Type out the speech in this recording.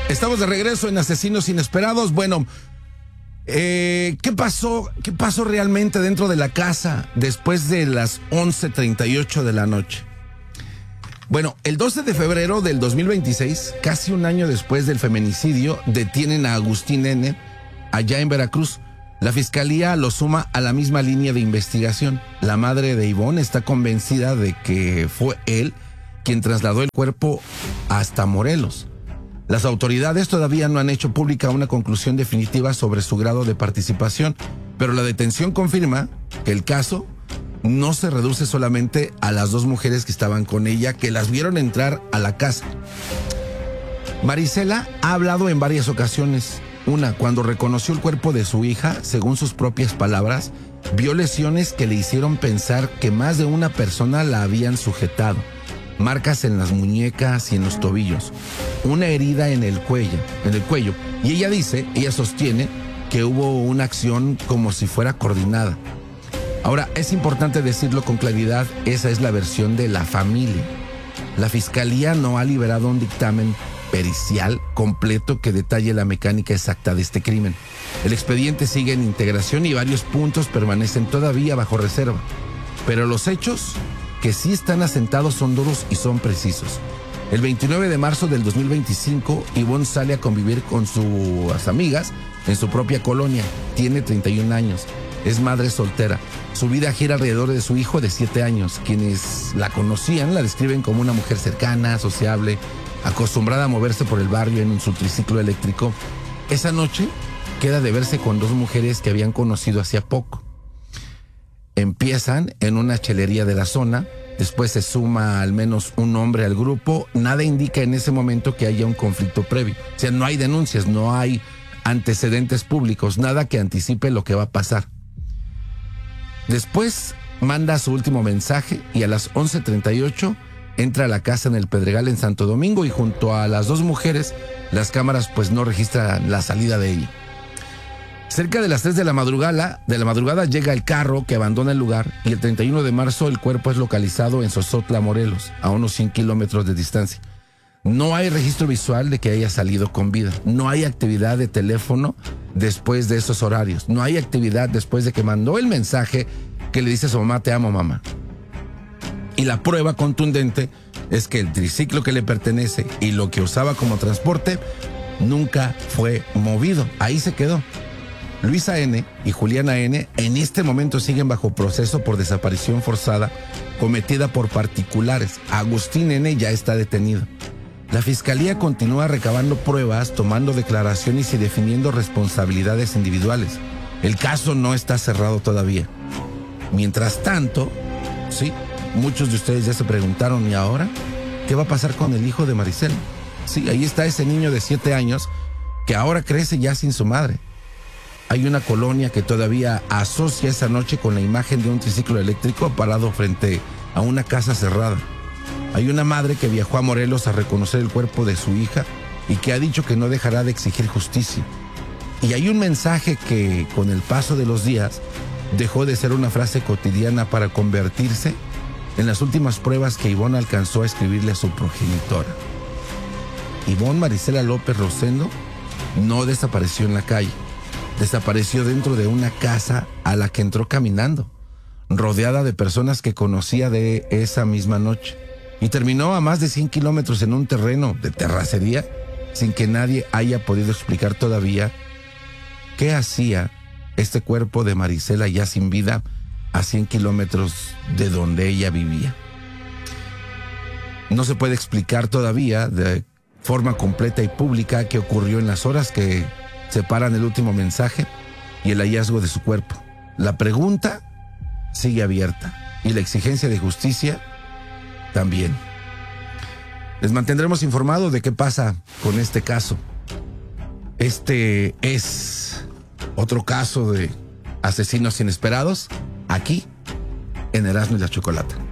Estamos de regreso en Asesinos Inesperados. Bueno, ¿qué pasó? ¿Qué pasó realmente dentro de la casa después de las 11:38 de la noche? Bueno, el 12 de febrero del 2026, casi un año después del feminicidio, detienen a Agustín N. allá en Veracruz. La fiscalía lo suma a la misma línea de investigación. La madre de Ivonne está convencida de que fue él quien trasladó el cuerpo hasta Morelos. Las autoridades todavía no han hecho pública una conclusión definitiva sobre su grado de participación, pero la detención confirma que el caso no se reduce solamente a las dos mujeres que estaban con ella, que las vieron entrar a la casa. Marisela ha hablado en varias ocasiones. Una, cuando reconoció el cuerpo de su hija, según sus propias palabras, vio lesiones que le hicieron pensar que más de una persona la habían sujetado. Marcas en las muñecas y en los tobillos, una herida en el cuello, y ella sostiene que hubo una acción como si fuera coordinada. Ahora, es importante decirlo con claridad, esa es la versión de la familia. La fiscalía no ha liberado un dictamen pericial completo que detalle la mecánica exacta de este crimen. El expediente sigue en integración y varios puntos permanecen todavía bajo reserva, pero los hechos que sí están asentados son duros y son precisos. El 29 de marzo del 2025, Ivonne sale a convivir con sus amigas en su propia colonia. Tiene 31 años, es madre soltera. Su vida gira alrededor de su hijo de 7 años. Quienes la conocían la describen como una mujer cercana, sociable, acostumbrada a moverse por el barrio en su triciclo eléctrico. Esa noche queda de verse con dos mujeres que habían conocido hacía poco. Empiezan en una chelería de la zona, después se suma al menos un hombre al grupo. Nada indica en ese momento que haya un conflicto previo. O sea, no hay denuncias, no hay antecedentes públicos, nada que anticipe lo que va a pasar. Después manda su último mensaje y a las 11:38 entra a la casa en el Pedregal en Santo Domingo y junto a las dos mujeres, las cámaras pues no registran la salida de ella. Cerca de las 3 de la madrugada llega el carro que abandona el lugar y el 31 de marzo el cuerpo es localizado en Sosotla, Morelos, a unos 100 kilómetros de distancia. No hay registro visual de que haya salido con vida. No hay actividad de teléfono después de esos horarios. No hay actividad después de que mandó el mensaje que le dice a su mamá, te amo, mamá. Y la prueba contundente es que el triciclo que le pertenece y lo que usaba como transporte nunca fue movido. Ahí se quedó. Luisa N. y Juliana N. en este momento siguen bajo proceso por desaparición forzada cometida por particulares. Agustín N. ya está detenido. La fiscalía continúa recabando pruebas, tomando declaraciones y definiendo responsabilidades individuales. El caso no está cerrado todavía. Mientras tanto, sí, muchos de ustedes ya se preguntaron, ¿y ahora qué va a pasar con el hijo de Marisela? Sí, ahí está ese niño de 7 años que ahora crece ya sin su madre. Hay una colonia que todavía asocia esa noche con la imagen de un triciclo eléctrico parado frente a una casa cerrada. Hay una madre que viajó a Morelos a reconocer el cuerpo de su hija y que ha dicho que no dejará de exigir justicia. Y hay un mensaje que, con el paso de los días, dejó de ser una frase cotidiana para convertirse en las últimas pruebas que Ivonne alcanzó a escribirle a su progenitora. Ivonne Marisela López Rosendo no desapareció en la calle. Desapareció dentro de una casa a la que entró caminando, rodeada de personas que conocía de esa misma noche, y terminó a más de 100 kilómetros en un terreno de terracería sin que nadie haya podido explicar todavía qué hacía este cuerpo de Marisela ya sin vida a 100 kilómetros de donde ella vivía. No se puede explicar todavía de forma completa y pública qué ocurrió en las horas que separan el último mensaje y el hallazgo de su cuerpo. La pregunta sigue abierta y la exigencia de justicia también. Les mantendremos informados de qué pasa con este caso. Este es otro caso de asesinos inesperados aquí en Erasmo y la Chocolata.